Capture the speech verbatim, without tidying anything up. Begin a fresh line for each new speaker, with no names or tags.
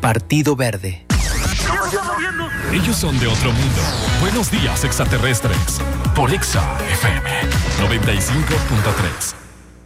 Partido Verde.
Ellos son de otro mundo. Buenos días, extraterrestres. Por Exa F M noventa y cinco punto tres.